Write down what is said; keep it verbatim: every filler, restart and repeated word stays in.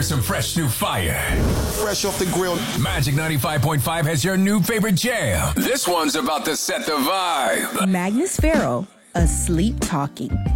Here's some fresh new fire. Fresh off the grill. Magic ninety-five point five has your new favorite jam. This one's about to set the vibe. Magnus Pharaoh, Asleep Talking.